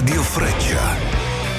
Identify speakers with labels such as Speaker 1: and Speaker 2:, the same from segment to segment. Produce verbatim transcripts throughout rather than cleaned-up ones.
Speaker 1: Radio Freccia.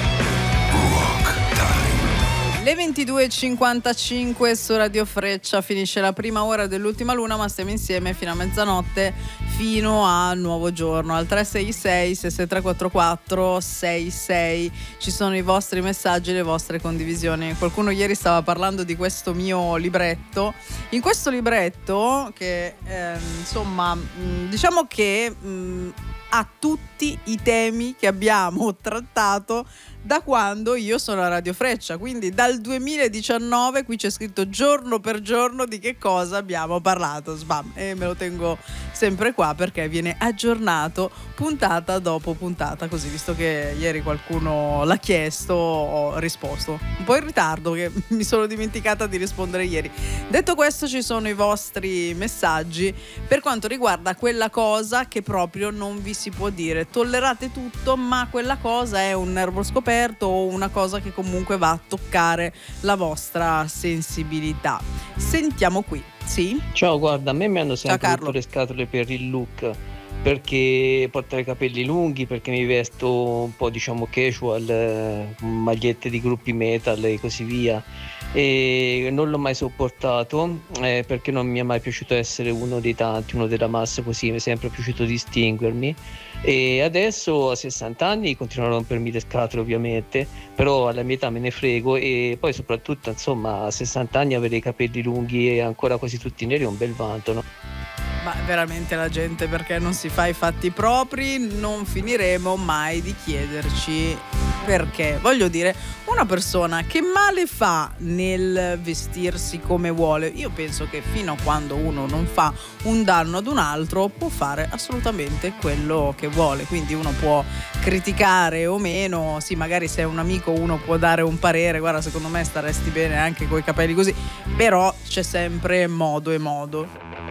Speaker 2: Le ventidue e cinquantacinque su Radio Freccia, finisce la prima ora dell'ultima luna, ma stiamo insieme fino a mezzanotte, fino a nuovo giorno. Al tre sei sei sei sei tre quattro quattro sei sei ci sono i vostri messaggi, le vostre condivisioni. Qualcuno ieri stava parlando di questo mio libretto. In questo libretto che eh, insomma mh, diciamo che mh, ha tutti i temi che abbiamo trattato da quando io sono a Radio Freccia, quindi dal duemiladiciannove. Qui c'è scritto giorno per giorno di che cosa abbiamo parlato, sbam, e me lo tengo sempre qua perché viene aggiornato puntata dopo puntata, così, visto che ieri qualcuno l'ha chiesto, ho risposto un po' in ritardo, che mi sono dimenticata di rispondere ieri. Detto questo, ci sono i vostri messaggi per quanto riguarda quella cosa che proprio non vi si può dire. Tollerate tutto, ma quella cosa è un nervo scoperto o una cosa che comunque va a toccare la vostra sensibilità. Sentiamo qui. Sì?
Speaker 3: Ciao, guarda, a me mi hanno sempre
Speaker 2: Ciao,
Speaker 3: rotto le scatole per il look, perché porto i capelli lunghi, perché mi vesto un po', diciamo, casual, eh, magliette di gruppi metal e così via, e non l'ho mai sopportato, eh, perché non mi è mai piaciuto essere uno dei tanti, uno della massa, così mi è sempre piaciuto distinguermi. E adesso a sessanta anni continuo a rompermi le scatole, ovviamente, però alla mia età me ne frego, e poi soprattutto, insomma, a sessanta anni avere i capelli lunghi e ancora quasi tutti neri è un bel vanto, no?
Speaker 2: Ma veramente la gente, perché non si fa i fatti propri, non finiremo mai di chiederci perché. Voglio dire, una persona che male fa nel vestirsi come vuole, io penso che fino a quando uno non fa un danno ad un altro può fare assolutamente quello che vuole, quindi uno può criticare o meno, sì, magari se è un amico uno può dare un parere, guarda, secondo me staresti bene anche coi capelli così, però c'è sempre modo e modo.